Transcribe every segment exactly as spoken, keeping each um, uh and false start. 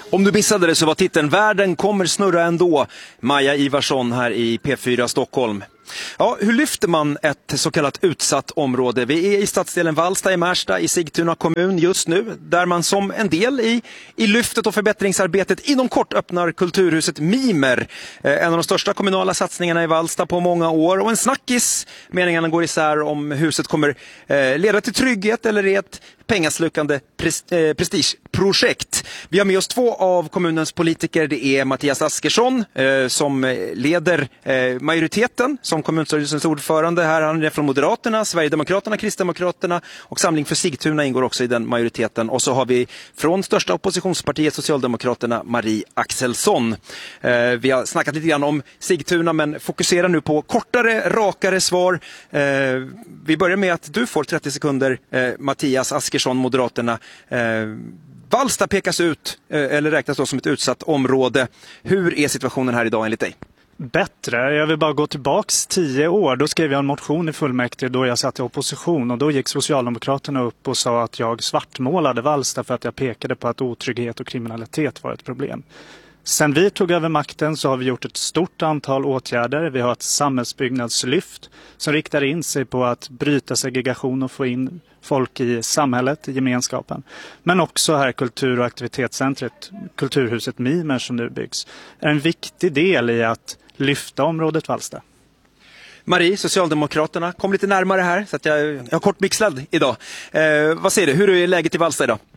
Om du missade det så var titeln Världen kommer snurra ändå. Maja Ivarsson här i P fyra Stockholm. Ja, hur lyfter man ett så kallat utsatt område? Vi är i stadsdelen Vallsta i Märsta i Sigtuna kommun just nu, där man som en del i, i lyftet och förbättringsarbetet inom kort öppnar kulturhuset Mimer. Eh, en av de största kommunala satsningarna i Vallsta på många år, och en snackis. Meningarna går isär om huset kommer eh, leda till trygghet eller är ett pengaslukande pres- eh, prestigeprojekt. Vi har med oss två av kommunens politiker. Det är Mattias Askersson eh, som leder eh, majoriteten som kommunstyrelsens ordförande. Här han är från Moderaterna, Sverigedemokraterna, Kristdemokraterna och Samling för Sigtuna ingår också i den majoriteten. Och så har vi från största oppositionspartiet Socialdemokraterna Marie Axelsson. Eh, vi har snackat lite grann om Sigtuna men fokuserar nu på kortare, rakare svar. Eh, vi börjar med att du får trettio sekunder, eh, Mattias Askersson, Moderaterna. Eh, Vallsta pekas ut, eh, eller räknas då som ett utsatt område. Hur är situationen här idag enligt dig? Bättre. Jag vill bara gå tillbaks tio år. Då skrev jag en motion i fullmäktige då jag satt i opposition. Och då gick Socialdemokraterna upp och sa att jag svartmålade Vallsta för att jag pekade på att otrygghet och kriminalitet var ett problem. Sen vi tog över makten så har vi gjort ett stort antal åtgärder. Vi har ett samhällsbyggnadslyft som riktar in sig på att bryta segregation och få in folk i samhället, i gemenskapen. Men också här kultur- och aktivitetscentret, kulturhuset Mimer som nu byggs, är en viktig del i att lyfta området Vallsta. Marie, Socialdemokraterna, kom lite närmare här så att jag, jag har kort mixlad idag. Eh, vad säger du? Hur är läget i Vallsta idag?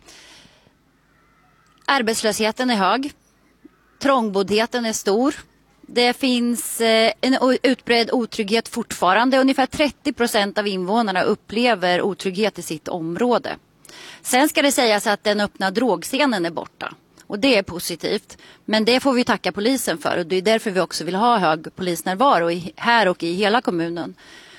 Arbetslösheten är hög. Trångboddheten är stor. Det finns en utbredd otrygghet fortfarande. Ungefär trettio procent av invånarna upplever otrygghet i sitt område. Sen ska det sägas att den öppna drogscenen är borta. Och det är positivt. Men det får vi tacka polisen för. Och det är därför vi också vill ha hög polisnärvaro här och i hela kommunen.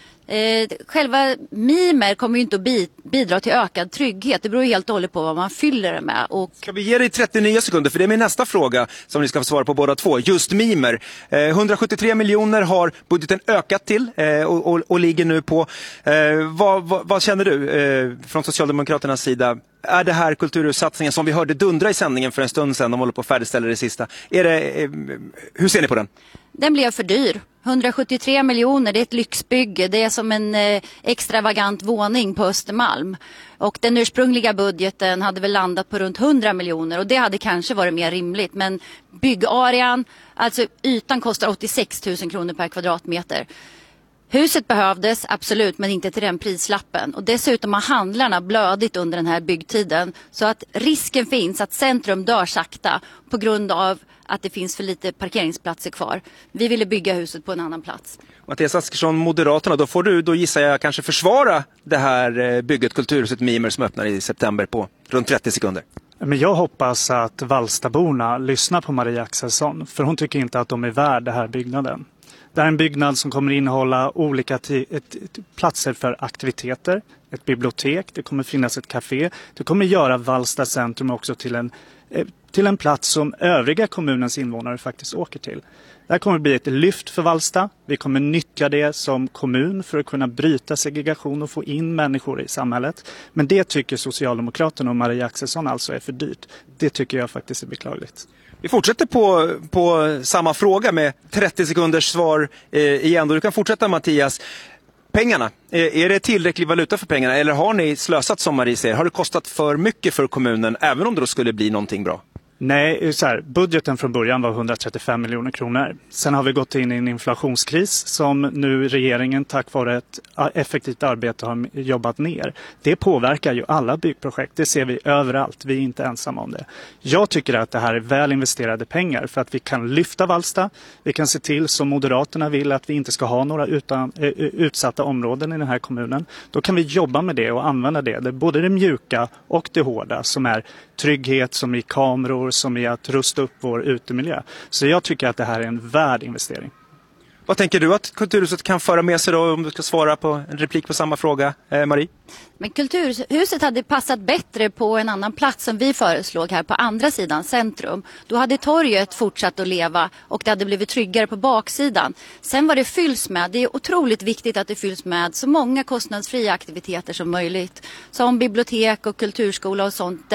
Eh, själva Mimer kommer ju inte att bidra till ökad trygghet. Det beror helt och hållet på vad man fyller det med. Och... Kan vi ge dig trettio nya sekunder? För det är min nästa fråga som ni ska få svara på båda två. Just Mimer. Eh, hundrasjuttiotre miljoner har budgeten ökat till eh, och, och, och ligger nu på. Eh, vad, vad, vad känner du eh, från Socialdemokraternas sida? Är det här kultursatsningen som vi hörde dundra i sändningen för en stund sedan? De håller på att färdigställa det sista. Är det, eh, hur ser ni på den? Den blev för dyr. hundrasjuttiotre miljoner, det är ett lyxbygge. Det är som en eh, extravagant våning på Östermalm. Och den ursprungliga budgeten hade väl landat på runt hundra miljoner. Och det hade kanske varit mer rimligt. Men byggarean, alltså ytan kostar åttiosex tusen kronor per kvadratmeter. Huset behövdes, absolut, men inte till den prislappen. Och dessutom har handlarna blödigt under den här byggtiden. Så att risken finns att centrum dör sakta på grund av att det finns för lite parkeringsplatser kvar. Vi ville bygga huset på en annan plats. Mattias Askersson, Moderaterna, då får du, då gissar jag, kanske försvara det här bygget, kulturhuset Mimer som öppnar i september på runt trettio sekunder. Men jag hoppas att Vallstaborna lyssnar på Marie Axelsson, för hon tycker inte att de är värd det här byggnaden. Det är en byggnad som kommer innehålla olika t- ett, ett, platser för aktiviteter, ett bibliotek, det kommer finnas ett café. Det kommer göra Vallsta centrum också till en, eh, till en plats som övriga kommunens invånare faktiskt åker till. Det här kommer bli ett lyft för Vallsta. Vi kommer nyttja det som kommun för att kunna bryta segregation och få in människor i samhället. Men det tycker Socialdemokraterna och Marie Axelsson alltså är för dyrt. Det tycker jag faktiskt är beklagligt. Vi fortsätter på, på samma fråga med trettio sekunders svar eh, igen. Du kan fortsätta, Mattias. Pengarna, eh, är det tillräcklig valuta för pengarna eller har ni slösat som Marie säger? Har det kostat för mycket för kommunen även om det då skulle bli någonting bra? Nej, så här, budgeten från början var hundratrettiofem miljoner kronor. Sen har vi gått in i en inflationskris som nu regeringen tack vare ett effektivt arbete har jobbat ner. Det påverkar ju alla byggprojekt. Det ser vi överallt. Vi är inte ensamma om det. Jag tycker att det här är väl investerade pengar för att vi kan lyfta Vallsta. Vi kan se till som Moderaterna vill att vi inte ska ha några utan, uh, utsatta områden i den här kommunen. Då kan vi jobba med det och använda det. Det är både det mjuka och det hårda som är trygghet, som i kameror, som är att rusta upp vår utemiljö. Så jag tycker att det här är en värd investering. Vad tänker du att Kulturhuset kan föra med sig då om du ska svara på en replik på samma fråga, eh, Marie? Men Kulturhuset hade passat bättre på en annan plats som vi föreslog här på andra sidan centrum. Då hade torget fortsatt att leva och det hade blivit tryggare på baksidan. Sen var det fylls med, det är otroligt viktigt att det fylls med så många kostnadsfria aktiviteter som möjligt. Som bibliotek och kulturskola och sånt där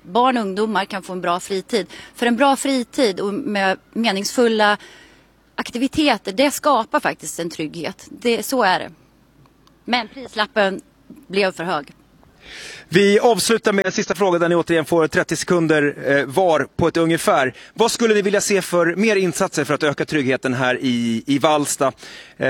barn och ungdomar kan få en bra fritid. För en bra fritid och med meningsfulla aktiviteter, det skapar faktiskt en trygghet. Det, så är det. Men prislappen blev för hög. Vi avslutar med en sista fråga där ni återigen får trettio sekunder var på ett ungefär. Vad skulle ni vilja se för mer insatser för att öka tryggheten här i, i Vallsta? Eh,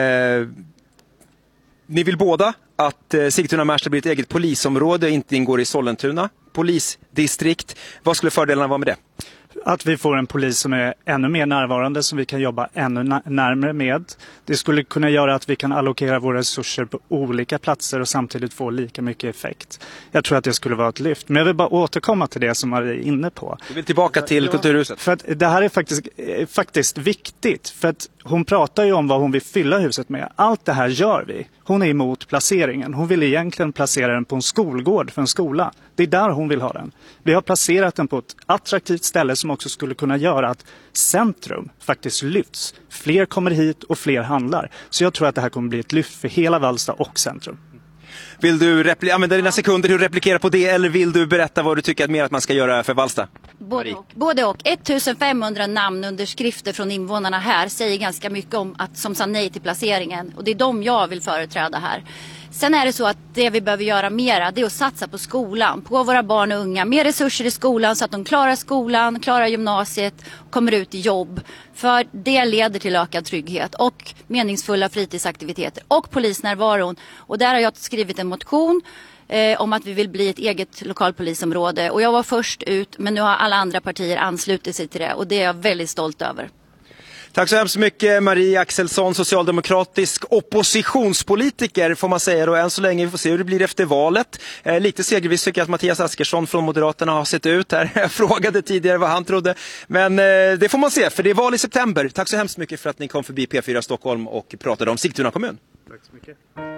ni vill båda att eh, Sigtuna Märsta blir ett eget polisområde och inte ingår i Sollentuna polisdistrikt. Vad skulle fördelarna vara med det? Att vi får en polis som är ännu mer närvarande, som vi kan jobba ännu närmare med. Det skulle kunna göra att vi kan allokera våra resurser på olika platser och samtidigt få lika mycket effekt. Jag tror att det skulle vara ett lyft. Men jag vill bara återkomma till det som Marie är inne på. Du vill tillbaka till ja, Kulturhuset. För att det här är faktiskt, faktiskt viktigt. För att hon pratar ju om vad hon vill fylla huset med. Allt det här gör vi. Hon är emot placeringen. Hon vill egentligen placera den på en skolgård för en skola. Det är där hon vill ha den. Vi har placerat den på ett attraktivt ställe som också skulle kunna göra att centrum faktiskt lyfts. Fler kommer hit och fler handlar. Så jag tror att det här kommer bli ett lyft för hela Vallsta och centrum. Vill du repli- använda dina sekunder till att replikera på det, eller vill du berätta vad du tycker att mer att man ska göra för Vallsta? Både och. Både och. femtonhundra namnunderskrifter från invånarna här säger ganska mycket om att som sa nej till placeringen. Och det är dem jag vill företräda här. Sen är det så att det vi behöver göra mera, det är att satsa på skolan, på våra barn och unga. Mer resurser i skolan så att de klarar skolan, klarar gymnasiet och kommer ut i jobb. För det leder till ökad trygghet och meningsfulla fritidsaktiviteter och polisnärvaron. Och där har jag skrivit en motion eh, om att vi vill bli ett eget lokalpolisområde. Och jag var först ut, men nu har alla andra partier anslutit sig till det och det är jag väldigt stolt över. Tack så hemskt mycket Marie Axelsson, socialdemokratisk oppositionspolitiker får man säga då. Än så länge vi får se hur det blir efter valet. Eh, lite segervis tycker jag att Mattias Askersson från Moderaterna har sett ut här. Jag frågade tidigare vad han trodde. Men eh, det får man se, för det är val i september. Tack så hemskt mycket för att ni kom förbi P fyra Stockholm och pratade om Sigtuna kommun. Tack så mycket.